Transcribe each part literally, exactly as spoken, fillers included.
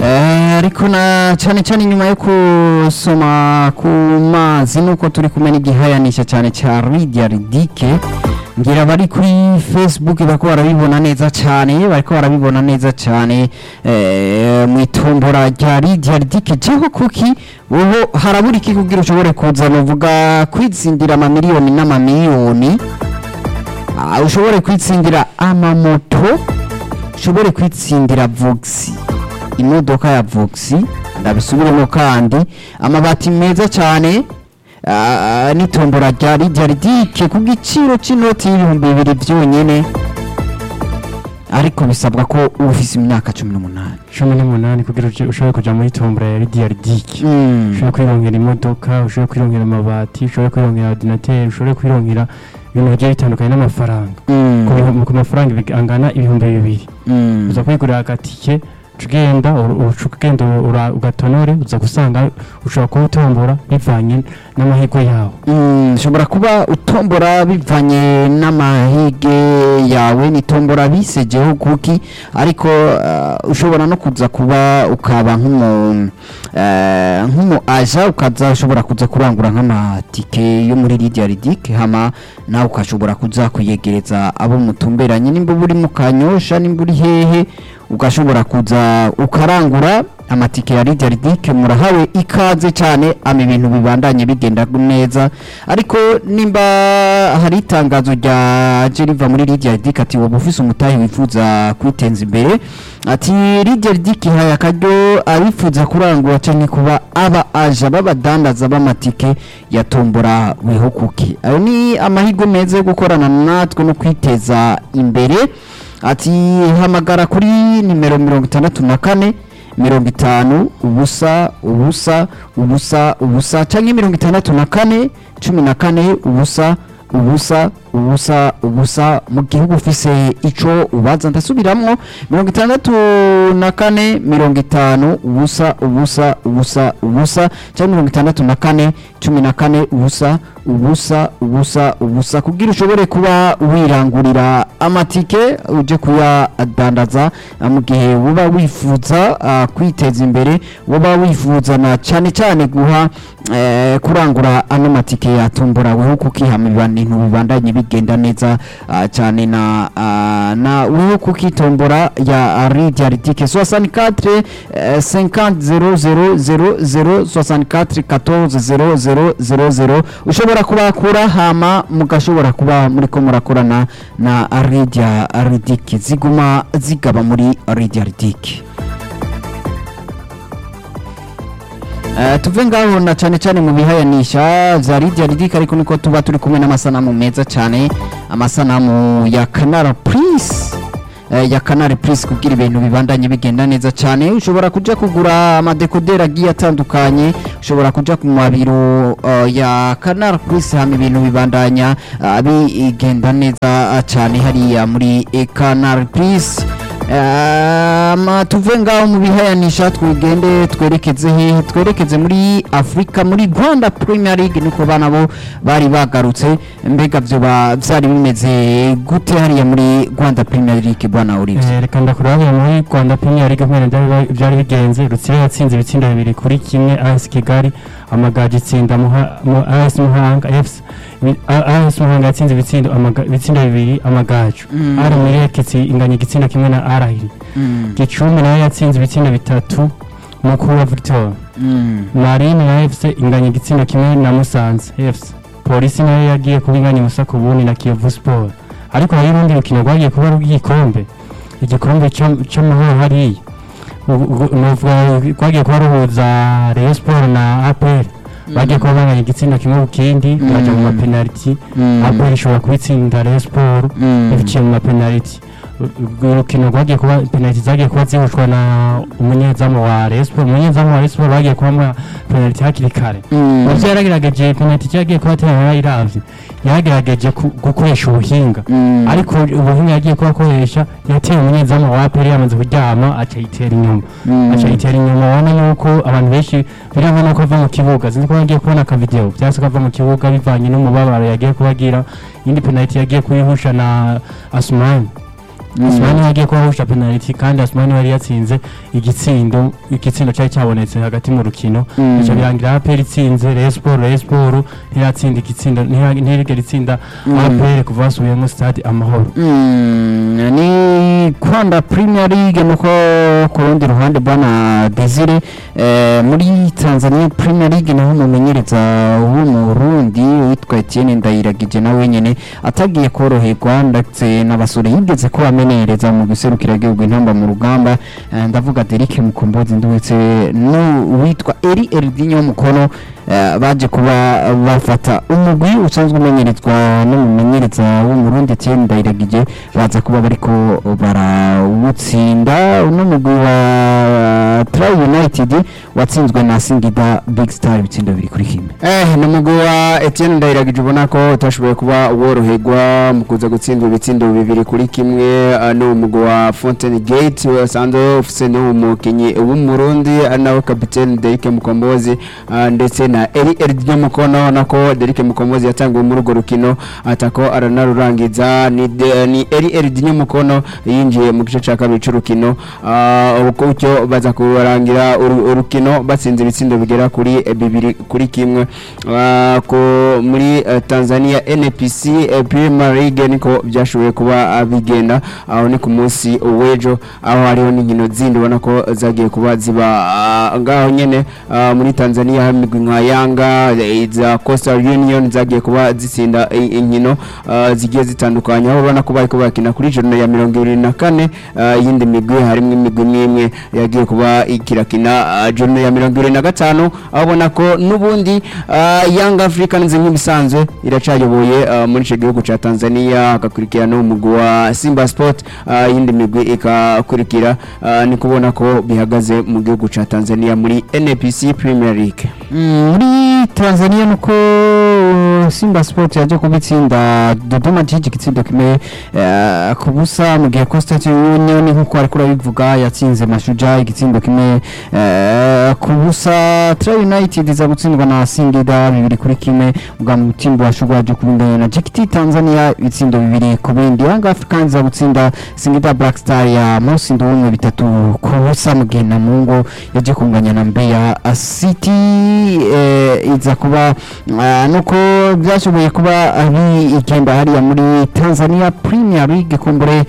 Eh, ariko na cyane cyane nyuma yo kusoma ku mazi nuko turi kumenya igihayanisha cyane cya Lydia Ridike ngira bari kuri Facebook bariko barabibona neza cyane bariko barabibona neza cyane eh, mu itombora rya Lydia Ridike cyaho kuki ubu harabura iki kugira ushobore kuza novuga kwitsindira ama miliyoni n'ama miliyoni ah, ushobore kwitsindira amamoto ushobore kwitsindira Vox imodoka ya Vox ndabisubiremo kandi amabati meza cyane uh, nitombora rya Lydia Ridike ku giciro c'inoti y'ibihumbi bibiri byonyene ariko bisabwa ko ufise imyaka cumi n'umunani cumi n'umunani kugira ushobore kuja muri tombora ya Lydia Ridike mm. ushobore kwirongera imodoka ushobore kwirongera amabati ushobore kwirongera ordinateur ushobore kwirongera ibintu bigiye bitandukanye n'amafaranga mm. ku mafaranga angana ibihumbi bibiri mm. uza kwigurira agatike tugenda ucugenda ugatonore uza gusanga ushobora kuba utombora bivanye n'amahirwe yawe ushobora kuba utombora bivanye n'amahirwe yawe nitombora bisejeho kuki ariko ushobora no kuza kuba ukaba nk'umu nk'umu aja ukaza ushobora kuza kurangura nk'amatike yo muri Lydia Ridike hama nawe ukashobora kuza kuyegereza abo mutumberanye nimba uri mu Kanyosha nimba uri hehe ugashobora kuza ukarangura amatike ya Lydia Ridike murahawe ikaze cyane ama ibintu bibandanye bigenda neza ariko nimba hari itangazo rya Jeriva muri Lydia Ridike ati wowe ufise umutahe wifuza kwitenza imbere ati Lydia Ridike haya karyo abifuza kurangura cyane kuba aba aja babadandaza b'amatike yatombora wihukuki ayo ni amahirwe meza yo gukorana natwe no kwiteza imbere ati hamagara kuri nimero mirongo itandatu na kane mirongo itanu ubusa ubusa ubusa ubusa canke mirongo itandatu na kane cumi na kane ubusa ubusa ubusa ubusa mu gihugu ufise ico ubaza ndasubiramwo mirongo itandatu na kane mirongo itanu ubusa ubusa ubusa ubusa canke mirongo itandatu na kane cumi na kane ubusa ubusa ubusa ubusa kugira ushobore kuba wirangurira amatike uje kuyadandaza mu gihe uba wifuza uh, kwiteza imbere uba wifuza na cyane cyane guha uh, kurangura ano matike yatombora weho kukihama ibintu bibandanye bigenda neza uh, cyane na uh, na weho kukitombora ya Lydia Ridike soixante-quatre cinquante zéro zéro zéro zéro soixante-quatre quatorze zéro zéro zéro zéro ushobora kubakura hama mugashobora kuba muri ko murakorana na Lydia Ridike ziguma zigaba muri Lydia Ridike. Uh, tuve ngaho na cyane cyane mu bihayanisha za Lydia Ridike ariko niko tuba turi kumwe n'amasanamu meza cyane amasanamu ya Canal Plus uh, ya Canal Plus kugira ibintu bibandanye bigenda neza cyane ushobora kuja kugura amadekodera agiye atandukanye ushobora kuja ku mabiro uh, ya Canal Plus hama ibintu bibandanya uh, bigenda neza cyane hariya muri e Canal Plus ama tuve ngaho mu bihayanisha twigende twerekeze he twerekeze muri Afrika muri Rwanda Premier League niko bana bo bari bagarutse mbega byo byari bimeze gute hariya muri Rwanda Premier League bwana Olivier reka ndakurabira muri Rwanda Premier League mpene byari bigenze Rutsiro yatsinze ibitsinda bibiri kuri kimwe A S Kigali amagaje itsinda mu A S Muhanga F C A S Muhanga yatsinze ibitsindo ibitsinda bibiri amagaje ari muri ekitsi inganya igitsinda kimwe na Arahiri Gicumbi nayo yatsinze ibitsinda bitatu mukuru wa Victor Marine na F C inganya igitsinda kimwe na Musanze F C Polisi nayo yagiye kubinganya ubusa ku bundi na Kiyovu Sport ariko hari urundi rukino rwagiye kuba rw'igikombe igikombe cyo cyo muho hariya rwagiye kuba ruhuza Rayon Sport na A P R bagiye kuba banganya igitsinda kimwe ku kindi baje mu mapenalty A P R ishobora kubitsinda Rayon Sport ibiciye mu mapenalty urukino rwagiye kuba penalty zagiye kuba zihushwa na umunyezamu wa Rayon Sport umunyezamu wa Rayon Sport bagiye kuba mu penalty hakiri kare uvyo yaragerageje penalty yagiye kuba tera iravye yagerageje gukoresha ubuhinga ariko ubuhinga yagiye kuba akoresha yateye umunyezamu wa A P R yamaze kuryama aca yitera inyuma aca yitera inyuma wana yuko abantu benshi biranga no kuva mu kibuga zinko bagiye kubona ka video byase kava mu kibuga bivanye n'umubabaro yagiye kubagira indi penalty yagiye kuyihusha na Asman Asmani yagiye kuba husha penalty kandi Asmani yari yatsinze igitsindo igitsindo cyari cyabonetse hagati mu rukino bico birangira A P R itsinze Rayon Sport Rayon Sport ntiyatsinda igitsindo ntiyigera itsinda A P R kuva basubiye mu stade Amahoro. Ni Rwanda Premier League nuko ku rundi ruhande bwana Desire muri Tanzania Premier League naho mumenyereza wo mu Burundi witwa Etienne Ndayiragije nawe nyene atagiye koroherwa ndetse n'abasore yigeze ko amenereza mu guserukira igihugu intamba mu rugamba ndavuga Derek Mukombozi ndwitse no witwa Eri Erdinho Mukono baje kuba bafata umugwi usanzwe umenyerezwa n'umumenyereza wo mu Burundi Etienne Ndayiragije baza kuba bariko barawutsinda uno mugwi wa Try United watsinzwe na Singida Big Star ibitsindo biri kuri kimwe. Eh no mugwi wa Etienne Ndayiragije ubona ko utashoboye kuba woroherwa mu kuza gutsindwa ibitsindo bibiri kuri kimwe no mugwi wa Fountain Gate wasanzwe ufise no umukinyi wo mu Burundi nawe kapiteni Derek Mukombozi ndetse na Eri Erdinho Mukono nako Derek Mukombozi yatanguye muri urwo rukino atako aranarurangiza ni ni Eri Erdinho Mukono yinjiye mu gice cya kabiri cy'urukino uko cyo baza kurangira urukino batsinze ibitsindo bigera kuri bibiri kuri kimwe ko muri Tanzania N P C Premier League niko byashoboye kuba bigenda aho ni ku munsi w'ejo aho hariho n'inkino zindi ubona ko zagiye kuba ziba ngaho nyene muri Tanzania hamigwi nka Yanga za Coastal Union zagiye kuba zitsinda inkino zigiye zitandukanye aho ubona ko bariko bakina kuri journée ya mirongo ibiri na kane yindi migwi harimo imigwi n'imwe yagiye kuba ikirakina journée ya mirongo ibiri na gatanu aho ubona ko nubundi Young Africans nk'ibisanzwe iracayoboye muri ico gihugu ca Tanzania akakurikira no umugwi wa Simba Sport yindi migwi ikakurikira ni kubona ko bihagaze mu gihugu ca Tanzania muri N P C Premier League. Muri Tanzania nuko Simba Sport yaje kubitsinda Dodoma Jiji kitsindo kimwe kubusa mu gihe Coastal Union nkuko ari kuri bivuga yatsinze Mashujaa igitsindo kimwe kubusa. Try United za gutsindwa na Singida bibiri kuri kimwe ubwa mutimbo washugwaje kubindana na J K T Tanzania ibitsindo bibiri ku bindi. Young Africans za gutsinda Singida Black Star ya Mosindo umwe bitatu kubusa mu gihe Namungo yaje kunganya na Mbeya City iza kuba nuko byashoboye kuba ari ikenda hariya muri Tanzania Premier League kumbure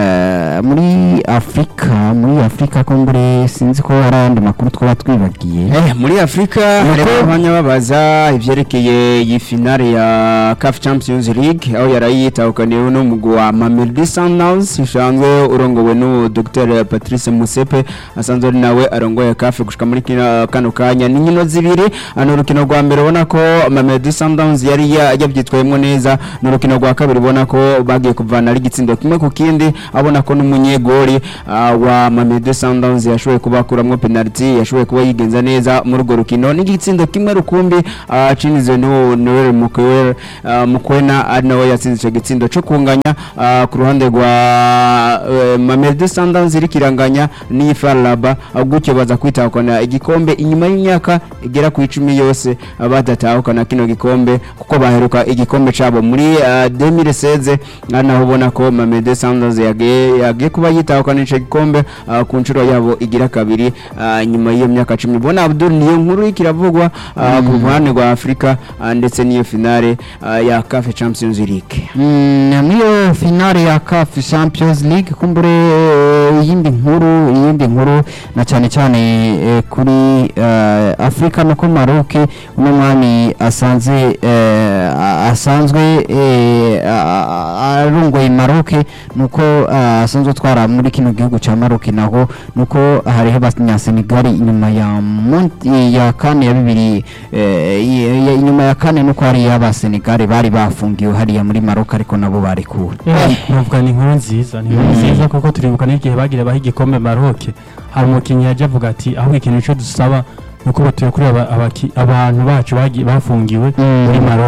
muri Afrika muri Afrika kumbure sinzi ko harandi makuru twaba twibagiye eh muri Afrika harimo abanya babaza ivyerekeye iyi finale ya C A F Champions League aho yarayitahukaniye no mugwi wa Mamelodi Sundowns ishanzwe urongowe no Docteur Patrice Musepe asanzwe nawe arongoye C A F gushika muri kano kanya n'inkino zibiri ano rukino rwa mbere ubona ko Mamelodi Sundowns yari yabyitwayemo neza no rukino rwa kabiri ubona ko bagiye kuvana ari gitsindo kimwe ku kindi abona ko n'umunyegori uh, wa Mamelodi Sundowns yashoboye kubakuramwo penalty yashoboye kuba yigenza neza muri urwo rukino n'igitsindo kimwe rukumbi uh, cinizwe no Noel Mukwena uh, Mukwena ari nawe yatsinze ico gitsindo cyo kunganya uh, ku ruhande rwa uh, Mamelodi Sundowns irikiranganya ni Farlaba gutyo baza kwitahukana igikombe inyuma y'imyaka igera ku icumi yose badatahukana kino gikombe kuko baheruka igikombe cabo muri uh, deux mille seize naho ubona ko Mamelodi Sundowns yagiye yagiye kuba yitahukana ico gikombe uh, ku nshuro yabo igira kabiri uh, nyuma y'iyo myaka cumi bona Abdul niyo nkuru ikiravugwa uh, ku ruhande rwa Afrika uh, ndetse niyo finale uh, ya C A F Champions League mm, niyo finale ya C A F Champions League kumbure yindi nkuru yindi nkuru na cyane cyane eh, kuri uh, Afrika no ko Maroc uno mwami asanze eh, asanzwe eh, arungoye Maroc nuko asanzwe twara muri kino gihugu ca Maroc naho nuko hariho abanya Senegal inyuma ya Monti ya kane ya bibiri eh, inyuma ya kane nuko hari aba Senegal bari bafungiwe hariya muri Maroc ariko nabo bari kuwe nuvuga ni nkuru nziza ni nkuru nziza kuko turibuka n'igihe bagira baha igikombe Maroc hari umukinnyi yaje avuga ati aho ikintu cyo dusaba nuko batuye kuri abantu bacu bafungiwe muri Maroc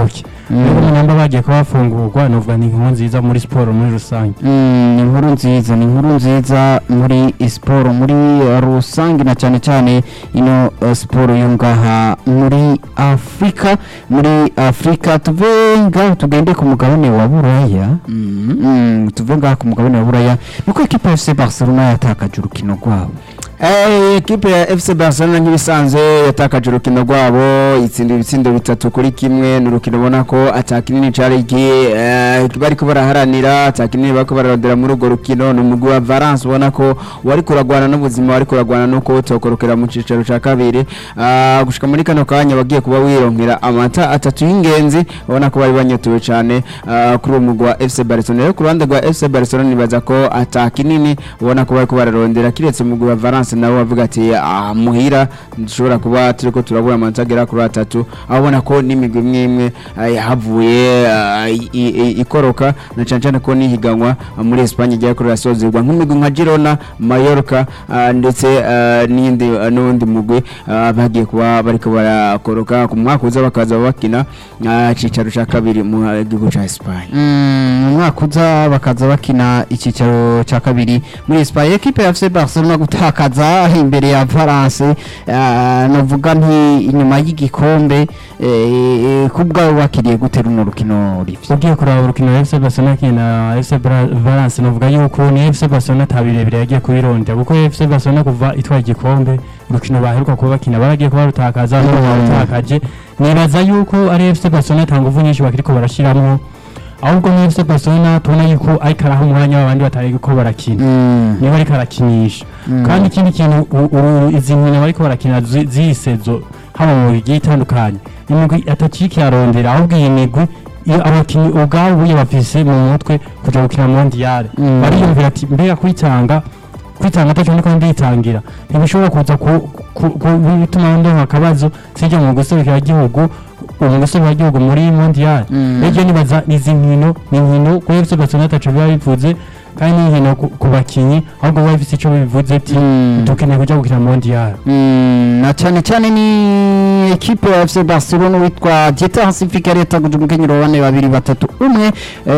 rero namba bagiye kubafungurwa novuga ni inkuru nziza muri siporo muri rusange. Mm, ni inkuru nziza ni inkuru nziza muri siporo muri rusange na cyane cyane ino uh, siporo yo ngaha muri Afrika muri Afrika tuve ngaho tugende ku mugabane wa Buraya. mm. mm, tuve ngaho ku mugabane wa Buraya nuko ekipa ya F C Barcelona yatakaje urukino rwabo. Eh, ekipe ya F C Barcelona nk'ibisanzwe yatakaje urukino rwabo itsinda ibitsindo bitatu kuri kimwe n'urukino ubona ko atakinini cari igiye eh, bariko baraharanira atakinini bariko bararondera muri urwo rukino n'umugwi wa Valence ubona ko wari kuragwana n'ubuzima wari kuragwana no kutokorokera mu cicaro ca kabiri. Uh, gushika muri kano kanya bagiye kuba wironkera amata atatu y'ingenzi ubona ko bari banyotewe cyane uh, kuri uwo mugwi wa F C Barcelona. Rero ku ruhande rwa F C Barcelona nibaza ko atakinini ubona ko bariko bararondera kiretse umugwi wa Valence nawe bavuga ati ah, muhira dushobora kuba turiko turabura amanota agera kuri atatu abona ko n'imigwi imwe yahavuye ikoroka na cyane cyane ko nihiganwa muri Espagne igiye kuri rasozerwa nk'imigwi nka Girona, Mallorca ndetse n'indi n'undi mugwi bagiye kuba bariko barakoroka ku mwaka uza bakaza bakina cicaro ca kabiri mu gihugu ca Espagne. Mm, mwaka uza bakaza bakina icicaro ca kabiri muri Espagne. Equipe ya F C Barcelona gutakaza imbere ya Valence uh, novuga nti inyuma y'igikombe kubwa bakiriye gutera uno rukino rivyo. Ugiye kuraba urukino F C Barcelona kina F C Valence novuga yuko ni F C Barcelona tabirebire yagiye kubironda kuko F C Barcelona kuva itwaye igikombe urukino baheruka kuba bakina baragiye kuba rutakaza no batakaje. Nibaza yuko ari F C Barcelona tanguvu nyinshi bakiriko barashiramo ahubwo ni F C Barcelona tubona yuko ariko araha umwanya w'abandi batari ko barakina niba ariko arakinisha kandi ikindi kintu izi nkino bariko barakina zisezo haba mu bigiye itandukanye imigwi ataciki yarondera ahubwo iyi migwi abakinyi ubwabo bafise mu mutwe kuja gukina mondial bariyumvira ati mbega kwitanga kwitanga atacho niko nditangira ntibishobora kuza ku bituma ndonka akabazo sije mu gusobekera igihugu umugoso w'igihugu muri mondial. Rege nibaza izi nkino ni nkino ku F C Barcelona tacho bivuze kandi ni nkino ku bakinyi ahubwo bafise ico bivuze ati dukeneye kuja gukina mondial. Na cyane cyane ni equipe ya F C Barcelona witwa Dieta Hansifikari yataguje umukenyero bane babiri batatu umwe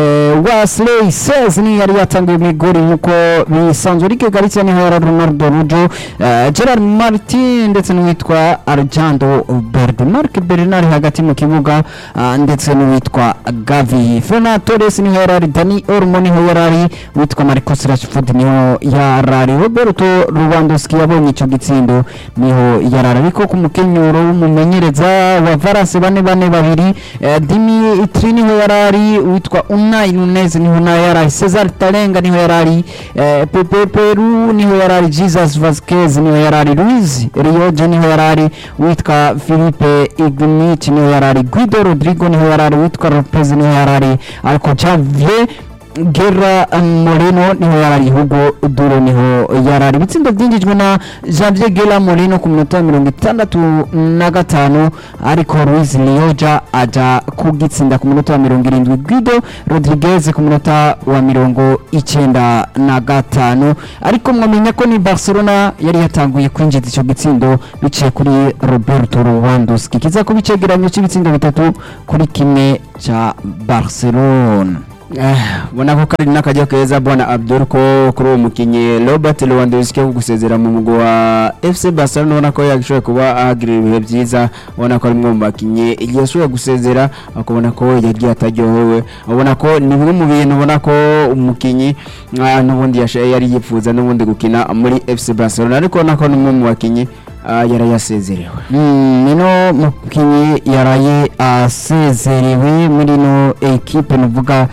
Wesley Sez ni yari yatanguye mu gori nkuko bisanzwe Enrique Garcia ni hora Ronaldo Rujo Gerard Martin ndetse n'uwitwa Arjando Berdo Marc Bernard hagati mu kibuga ndetse n'uwitwa Gavi Fernan Torres ni hora Dani Olmo ni hora witwa Marcos Rashford niho yarari Roberto Lewandowski yabonye ico gitsindo niho yarara biko ku mukenyero w'umumenyereza wa Valence bane bane babiri Dimi Itrini ho yarari witwa Unai Nunez niho na yarari Cesar Talenga niho yarari Pepe Peru niho yarari Jesus Vazquez niho yarari Luis Rioja niho yarari witwa Felipe Ignich niho yarari Guido Rodrigo niho yarari witwa Lopez niho yarari Alco Javier Guerra Moreno niho yarari Hugo Duro niho yarari bitsindo byinjijwe na Javier Guerra Moreno ku minota mirongo itandatu na gatanu ariko Luis Rioja aja kugitsinda ku minota mirongo irindwi Guido Rodriguez ku minota wa mirongo icenda na gatanu ariko mwamenya ko ni Barcelona yari yatanguye kwinjiza ico gitsindo biciye kuri Roberto Lewandowski kiza kubicegeranyo cy'ibitsindo bitatu kuri kimwe ca Barcelona. Bona ko kari nakajya keza bwana Abdul ko kuri uwo mukinyi Robert Lewandowski ko gusezera mu mugwa wa F C Barcelona ubona ko yagishoboye kuba ahagirira ibihe byiza ubona ko ari mu bakinyi yashoboye gusezera akubona ko yagiye ataryohewe ubona ko ni bimwe mu bintu ubona ko umukinyi n'ubundi yari yifuza n'ubundi gukina muri F C Barcelona ariko nako n'umwe mu bakinyi yara yasezerewe. Mm, nino mukinyi yaraye asezerewe muri no equipe nuvuga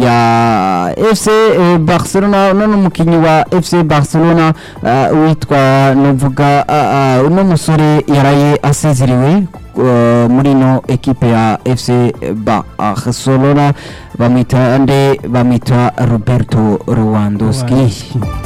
ya F C Barcelona none mukinyi wa F C Barcelona uh, witwa nuvuga uh, uh, uno musore yaraye asezerewe uh, muri no equipe ya F C Barcelona bamwita ande bamwita Roberto Lewandowski.